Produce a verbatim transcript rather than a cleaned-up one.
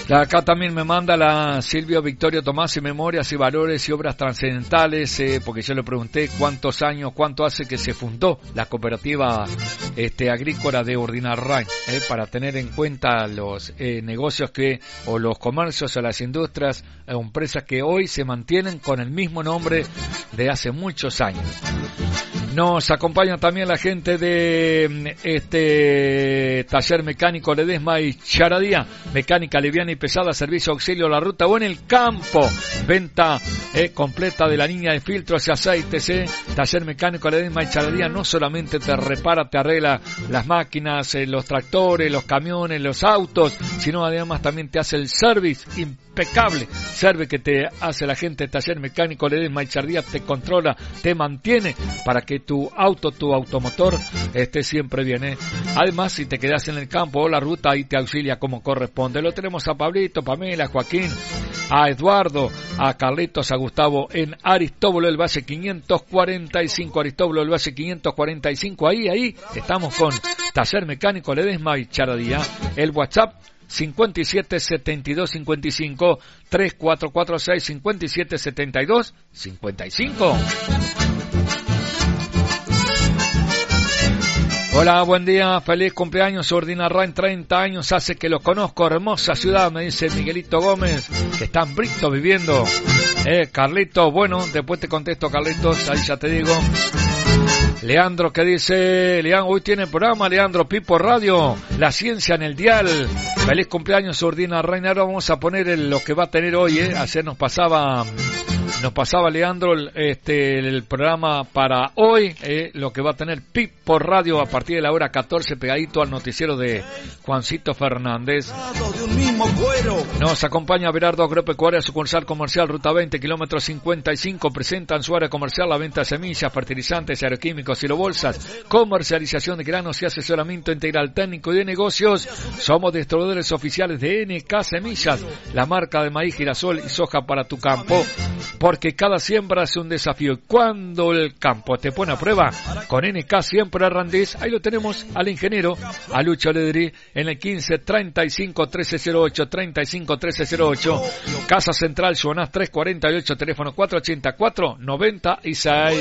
Acá también me manda la Silvio Victorio Tomás y Memorias y Valores y Obras Trascendentales, eh, porque yo le pregunté cuántos años, cuánto hace que se fundó la cooperativa este, agrícola de Urdinarrain, eh, para tener en cuenta los eh, negocios que, o los comercios o las industrias o empresas que hoy se mantienen con el mismo nombre de hace muchos años. Nos acompaña también la gente de este Taller Mecánico Ledesma y Charadía, mecánica liviana y pesada, servicio auxilio a la ruta o en el campo, venta eh, completa de la línea de filtros y aceites. Eh. Taller Mecánico Ledesma y Charadía no solamente te repara, te arregla las máquinas, eh, los tractores, los camiones, los autos, sino además también te hace el service impecable, service que te hace la gente de Taller Mecánico Ledesma y Charadía, te controla, te mantiene para que tu auto, tu automotor esté siempre bien, ¿eh? Además, si te quedas en el campo o la ruta, ahí te auxilia como corresponde. Lo tenemos a Pablito, Pamela, a Joaquín, a Eduardo, a Carlitos, a Gustavo en Aristóbulo del Valle quinientos cuarenta y cinco, Aristóbulo del Valle quinientos cuarenta y cinco. Ahí, ahí estamos con Taller Mecánico Ledesma y Charadía. El WhatsApp cincuenta y siete setenta y dos cincuenta y cinco, tres cuatro cuatro seis cincuenta y siete setenta y dos cincuenta y cinco. Hola, buen día, feliz cumpleaños, Urdinarrain, treinta años hace que lo conozco, hermosa ciudad, me dice Miguelito Gómez, que está en Brito viviendo. Eh, Carlitos, bueno, después te contesto, Carlitos, ahí ya te digo. Leandro, que dice, Leandro, hoy tiene programa, Leandro, Pipo Radio, la ciencia en el dial. Feliz cumpleaños, Urdinarrain. Ahora vamos a poner el, lo que va a tener hoy, eh. Ayer nos pasaba... Nos pasaba Leandro el, este, el programa para hoy, eh, lo que va a tener Pipo Radio a partir de la hora catorce, pegadito al noticiero de Juancito Fernández. Nos acompaña Berardo Agropecuaria, sucursal comercial, ruta veinte, kilómetro cincuenta y cinco. Presenta en su área comercial la venta de semillas, fertilizantes, agroquímicos y bolsas, comercialización de granos y asesoramiento integral técnico y de negocios. Somos distribuidores oficiales de N K Semillas, la marca de maíz, girasol y soja para tu campo. Porque cada siembra es un desafío. Y cuando el campo te pone a prueba, con N K siempre arrandís. Ahí lo tenemos al ingeniero, a Lucho Ledri, en el quince treinta y cinco trece cero ocho, treinta y cinco trece cero ocho. Casa Central, Jonas tres cuarenta y ocho, teléfono cuatrocientos ochenta y cuatro noventa y seis.